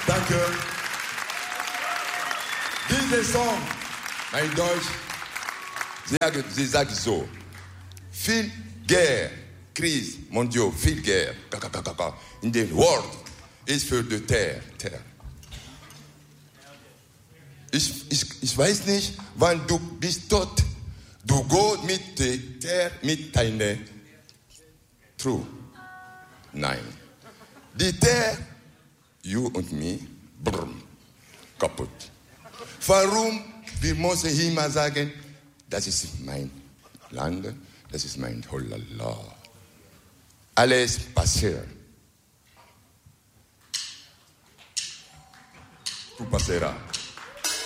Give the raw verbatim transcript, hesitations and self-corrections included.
Danke. Dieser Song, mein Deutsch, sie, sie sagt so, viel Guerre, Krise, mondiale, viel Guerre, in der World ist für die Terre. Terre. Ich, ich, ich weiß nicht, wann du bist tot, du gehst mit der Terre, mit deiner True. Nein. Die Terre, you und mir, brumm, kaputt. Warum? Wir müssen immer sagen, das ist mein Land, das ist mein Holala. Alles passiert. Tu passeras.